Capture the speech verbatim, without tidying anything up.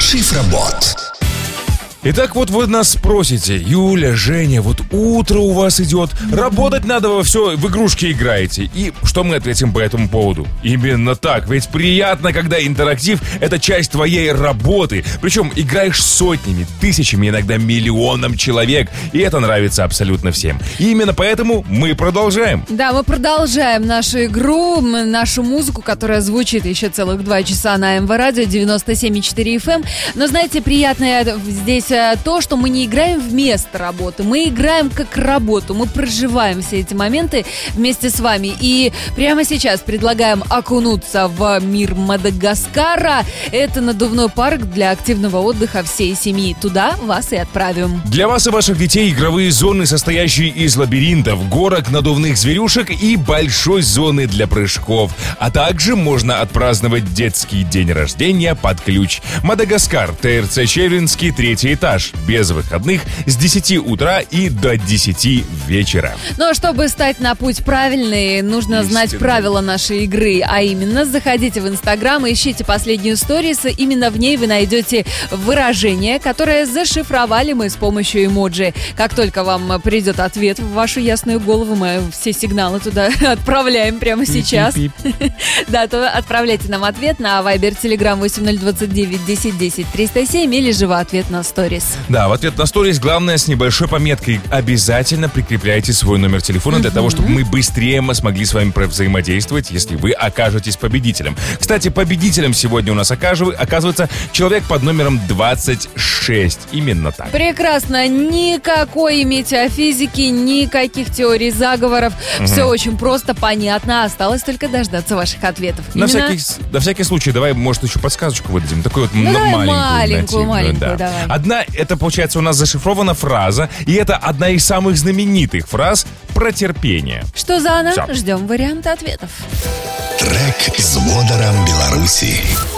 Шифробот. Итак, вот вы нас спросите: Юля, Женя, вот утро у вас идет, работать надо, во все в игрушки играете. И что мы ответим по этому поводу? Именно так, ведь приятно, когда интерактив — это часть твоей работы. Причем играешь с сотнями, тысячами, иногда миллионом человек. И это нравится абсолютно всем. И именно поэтому мы продолжаем. Да, мы продолжаем нашу игру, нашу музыку, которая звучит еще целых два часа на эм вэ радио девяносто семь и четыре эф эм. Но знаете, приятное здесь то, что мы не играем вместо работы, мы играем как работу, мы проживаем все эти моменты вместе с вами. И прямо сейчас предлагаем окунуться в мир Мадагаскара. Это надувной парк для активного отдыха всей семьи. Туда вас и отправим. Для вас и ваших детей игровые зоны, состоящие из лабиринтов, горок, надувных зверюшек и большой зоны для прыжков. А также можно отпраздновать детский день рождения под ключ. Мадагаскар, ТРЦ Челябинский, третий этаж. Без выходных с десяти утра и до десяти вечера. Но чтобы стать на путь правильный, нужно Истинно. знать правила нашей игры. А именно, заходите в Инстаграм и ищите последнюю сторис. Именно в ней вы найдете выражение, которое зашифровали мы с помощью эмоджи. Как только вам придет ответ в вашу ясную голову, мы все сигналы туда отправляем прямо сейчас. Да, то отправляйте нам ответ на Viber, Telegram восемь ноль два девять десять десять триста семь или же в ответ на сторис. Да, в ответ на сторис, главное, с небольшой пометкой: обязательно прикрепляйте свой номер телефона для mm-hmm. того, чтобы мы быстрее смогли с вами взаимодействовать, если вы окажетесь победителем. Кстати, победителем сегодня у нас оказывается человек под номером двадцать шесть. Именно так. Прекрасно. Никакой метеофизики, никаких теорий заговоров. Mm-hmm. Все очень просто, понятно. Осталось только дождаться ваших ответов. На, Именно... всякий, на всякий случай, давай, может, еще подсказочку выдадим. Такую вот ну, м- давай маленькую. маленькую, маленькую, да. давай. Одна, это, получается, у нас зашифрована фраза, и это одна из самых знаменитых фраз про терпение. Что за она? Всё. Ждем варианты ответов. Трек с Водором Беларуси.